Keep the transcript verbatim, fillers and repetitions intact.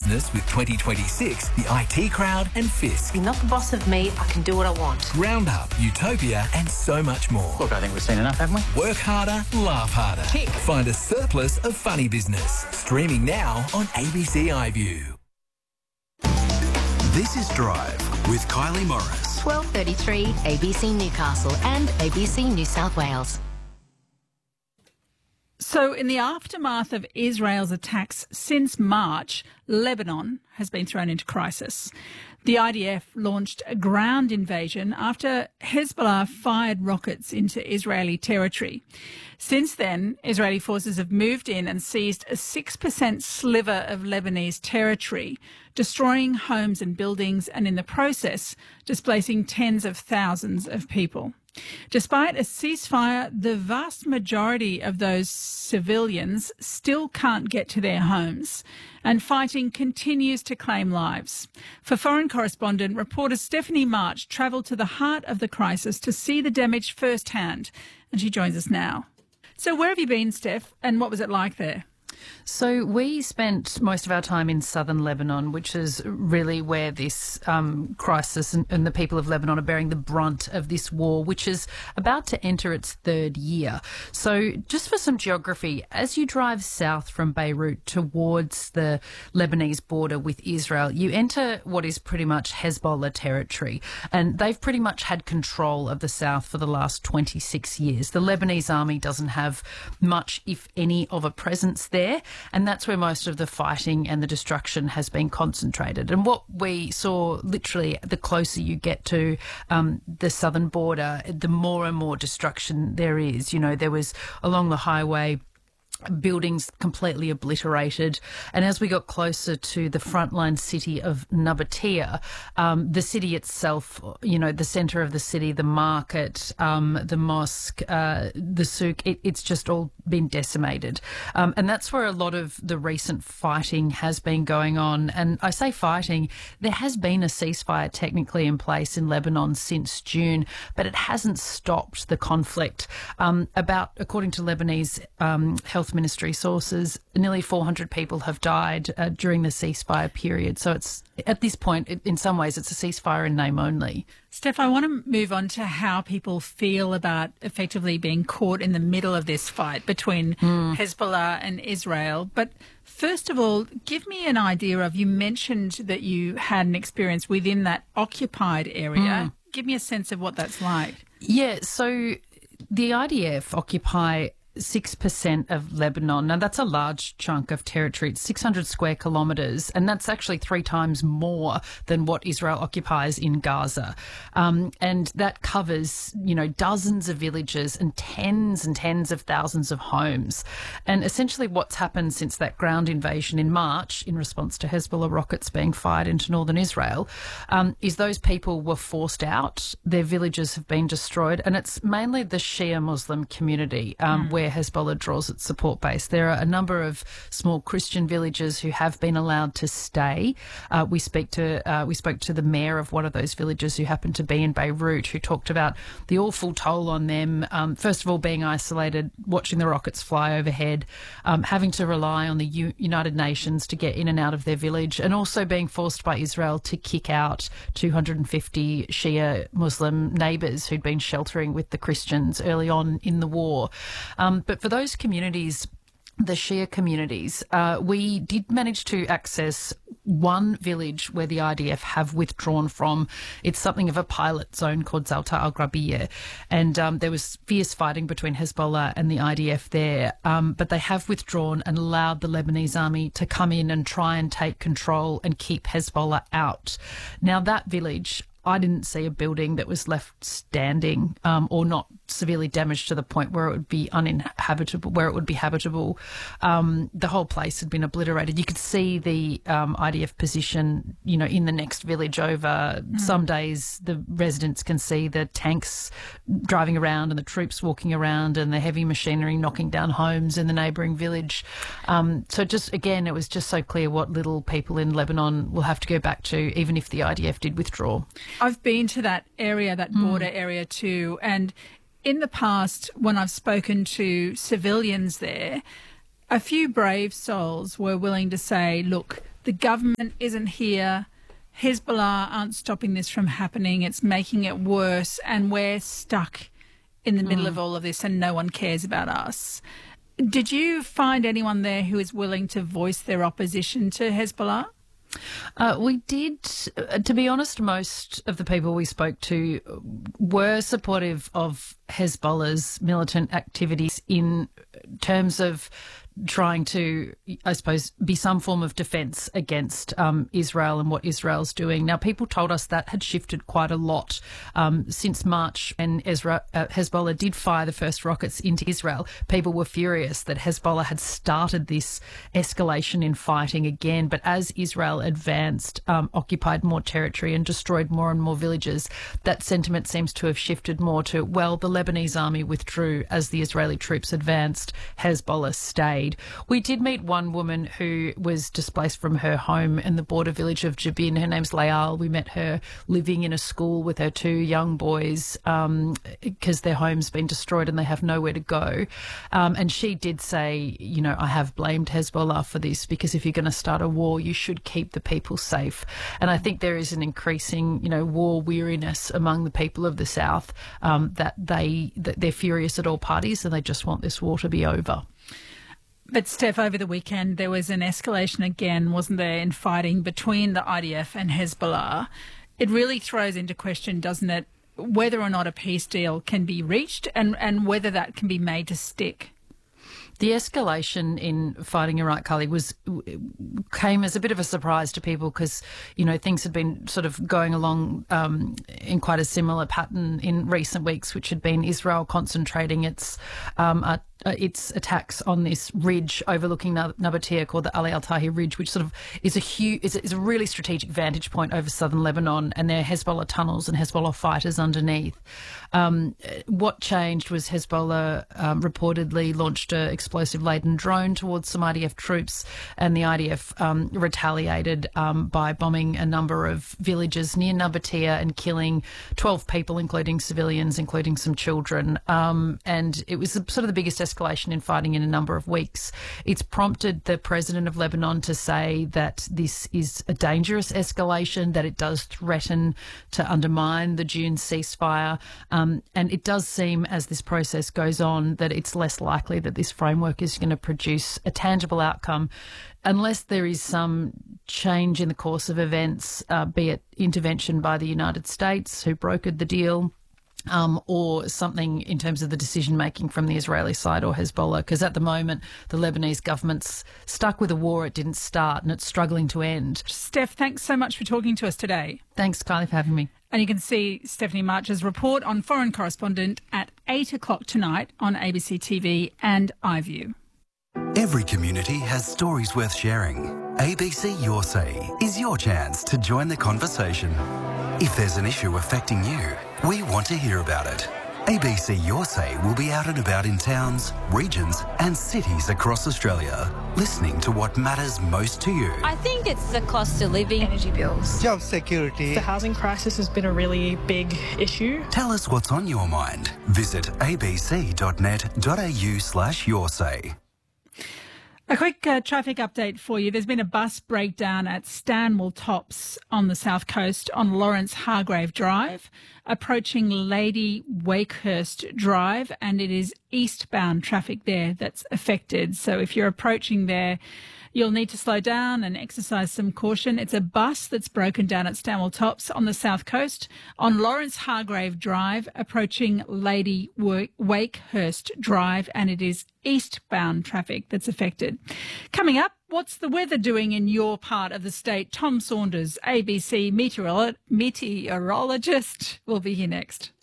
business with twenty twenty-six, the I T Crowd and Fisk. You're not the boss of me. I can do what I want. Roundup, Utopia and so much more. Look, I think we've seen enough, haven't we? Work harder, laugh harder. Tick. Find a surplus of funny business. Streaming now on A B C iView. This is Drive with Kylie Morris. twelve thirty-three A B C Newcastle and A B C New South Wales. So in the aftermath of Israel's attacks since March, Lebanon has been thrown into crisis. The I D F launched a ground invasion after Hezbollah fired rockets into Israeli territory. Since then, Israeli forces have moved in and seized a six percent sliver of Lebanese territory, destroying homes and buildings and in the process displacing tens of thousands of people. Despite a ceasefire, the vast majority of those civilians still can't get to their homes, and fighting continues to claim lives. For foreign correspondent, reporter Stephanie March travelled to the heart of the crisis to see the damage firsthand, and she joins us now. So where have you been, Steph, and what was it like there? So we spent most of our time in southern Lebanon, which is really where this um, crisis and, and the people of Lebanon are bearing the brunt of this war, which is about to enter its third year. So just for some geography, as you drive south from Beirut towards the Lebanese border with Israel, you enter what is pretty much Hezbollah territory. And they've pretty much had control of the south for the last twenty-six years. The Lebanese army doesn't have much, if any, of a presence there. And that's where most of the fighting and the destruction has been concentrated. And what we saw, literally, the closer you get to um, the southern border, the more and more destruction there is. You know, there was along the highway, buildings completely obliterated. And as we got closer to the frontline city of Nabatea, um, the city itself, you know, the centre of the city, the market, um, the mosque, uh, the souk, it, it's just all been decimated. Um, and that's where a lot of the recent fighting has been going on. And I say fighting, there has been a ceasefire technically in place in Lebanon since June, but it hasn't stopped the conflict. Um, about, according to Lebanese um, health Ministry sources, nearly four hundred people have died uh, during the ceasefire period. So it's, at this point, it, in some ways, it's a ceasefire in name only. Steph, I want to move on to how people feel about effectively being caught in the middle of this fight between mm. Hezbollah and Israel. But first of all, give me an idea of, you mentioned that you had an experience within that occupied area. Mm. Give me a sense of what that's like. Yeah, so the I D F occupy six percent of Lebanon. Now, that's a large chunk of territory. It's six hundred square kilometres, and that's actually three times more than what Israel occupies in Gaza. Um, and that covers, you know, dozens of villages and tens and tens of thousands of homes. And essentially what's happened since that ground invasion in March, in response to Hezbollah rockets being fired into northern Israel, um, is those people were forced out. Their villages have been destroyed, and it's mainly the Shia Muslim community um, mm. where Hezbollah draws its support base. There are a number of small Christian villages who have been allowed to stay. Uh, we speak to uh, we spoke to the mayor of one of those villages who happened to be in Beirut, who talked about the awful toll on them. Um, first of all, being isolated, watching the rockets fly overhead, um, having to rely on the U- United Nations to get in and out of their village, and also being forced by Israel to kick out two hundred fifty Shia Muslim neighbours who'd been sheltering with the Christians early on in the war. Um, but for those communities, the Shia communities, uh, we did manage to access one village where the I D F have withdrawn from. It's something of a pilot zone called Zalta al-Grabiyya, and um, there was fierce fighting between Hezbollah and the I D F there, um, but they have withdrawn and allowed the Lebanese army to come in and try and take control and keep Hezbollah out. Now, that village, I didn't see a building that was left standing um, or not severely damaged to the point where it would be uninhabitable, where it would be habitable. Um, the whole place had been obliterated. You could see the um, I D F position, you know, in the next village over. Mm. Some days the residents can see the tanks driving around and the troops walking around and the heavy machinery knocking down homes in the neighbouring village. Um, so just, again, it was just so clear what little people in Lebanon will have to go back to, even if the I D F did withdraw. I've been to that area, that border mm. area too, and in the past, when I've spoken to civilians there, a few brave souls were willing to say, look, the government isn't here, Hezbollah aren't stopping this from happening, it's making it worse, and we're stuck in the middle mm. of all of this and no one cares about us. Did you find anyone there who is willing to voice their opposition to Hezbollah? Uh, we did. Uh, to be honest, most of the people we spoke to were supportive of Hezbollah's militant activities in terms of trying to, I suppose, be some form of defence against um, Israel and what Israel's doing. Now, people told us that had shifted quite a lot um, since March, and Ezra, uh, Hezbollah did fire the first rockets into Israel. People were furious that Hezbollah had started this escalation in fighting again. But as Israel advanced, um, occupied more territory and destroyed more and more villages, that sentiment seems to have shifted more to, well, the Lebanese army withdrew as the Israeli troops advanced, Hezbollah stayed. We did meet one woman who was displaced from her home in the border village of Jabin. Her name's Layal. We met her living in a school with her two young boys um, because their home's been destroyed and they have nowhere to go. Um, and she did say, you know, I have blamed Hezbollah for this because if you're going to start a war, you should keep the people safe. And I think there is an increasing, you know, war weariness among the people of the South um, that they that they're furious at all parties and they just want this war to be over. But, Steph, over the weekend there was an escalation again, wasn't there, in fighting between the I D F and Hezbollah. It really throws into question, doesn't it, whether or not a peace deal can be reached and, and whether that can be made to stick. The escalation in fighting, you're right, Kylie, was came as a bit of a surprise to people because, you know, things had been sort of going along um, in quite a similar pattern in recent weeks, which had been Israel concentrating its um, uh, Uh, its attacks on this ridge overlooking Nabatea called the Ali Al-Tahi Ridge, which sort of is a huge, is a, is a really strategic vantage point over southern Lebanon, and there are Hezbollah tunnels and Hezbollah fighters underneath. Um, what changed was Hezbollah um, reportedly launched an explosive-laden drone towards some I D F troops, and the I D F um, retaliated um, by bombing a number of villages near Nabatea and killing twelve people, including civilians, including some children. Um, and it was sort of the biggest escalation in fighting in a number of weeks. It's prompted the president of Lebanon to say that this is a dangerous escalation, that it does threaten to undermine the June ceasefire. Um, and it does seem, as this process goes on, that it's less likely that this framework is going to produce a tangible outcome unless there is some change in the course of events, uh, be it intervention by the United States, who brokered the deal, Um, or something in terms of the decision-making from the Israeli side or Hezbollah, because at the moment the Lebanese government's stuck with a war it didn't start and it's struggling to end. Steph, thanks so much for talking to us today. Thanks, Kylie, for having me. And you can see Stephanie March's report on Foreign Correspondent at eight o'clock tonight on A B C T V and iView. Every community has stories worth sharing. A B C Your Say is your chance to join the conversation. If there's an issue affecting you, we want to hear about it. A B C Your Say will be out and about in towns, regions and cities across Australia, listening to what matters most to you. I think it's the cost of living. Energy bills. Job security. The housing crisis has been a really big issue. Tell us what's on your mind. Visit abc.net.au slash your say. A quick uh, traffic update for you. There's been a bus breakdown at Stanwell Tops on the south coast on Lawrence Hargrave Drive, approaching Lady Wakehurst Drive, and it is eastbound traffic there that's affected. So if you're approaching there, you'll need to slow down and exercise some caution. It's a bus that's broken down at Stanwell Tops on the south coast on Lawrence Hargrave Drive, approaching Lady Wakehurst Drive, and it is eastbound traffic that's affected. Coming up, what's the weather doing in your part of the state? Tom Saunders, A B C meteorolo- meteorologist, will be here next.